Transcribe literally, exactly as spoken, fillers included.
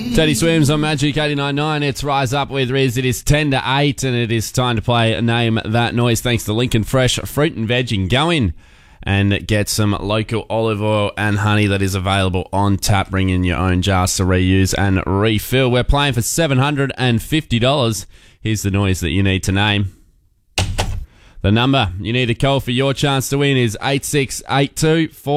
Teddy Swims on Magic eighty-nine point nine. It's Rise Up with Riz. It is ten to eight, and it is time to play Name That Noise. Thanks to Lincoln Fresh Fruit and Veg. And go in and get some local olive oil and honey that is available on tap. Bring in your own jars to reuse and refill. We're playing for seven hundred fifty dollars. Here's the noise that you need to name. The number you need to call for your chance to win is eight six eight two four.